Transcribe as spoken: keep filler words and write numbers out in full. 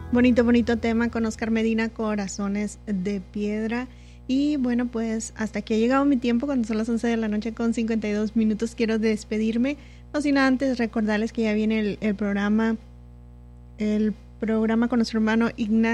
Bonito, bonito tema con Oscar Medina, Corazones de Piedra. Y bueno, pues hasta aquí ha llegado mi tiempo, cuando son las once de la noche con cincuenta y dos minutos. Quiero despedirme, no sin antes recordarles que ya viene el, el programa, el programa con nuestro hermano Ignacio